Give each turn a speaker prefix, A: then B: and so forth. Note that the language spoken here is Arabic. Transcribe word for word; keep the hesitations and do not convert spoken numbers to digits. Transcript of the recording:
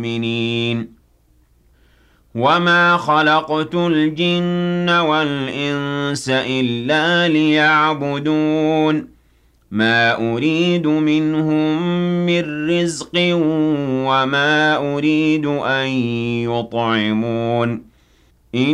A: مؤمنين وما خلقت الجن والإنس إلا ليعبدون ما أريد منهم من رزق وما أريد أن يطعمون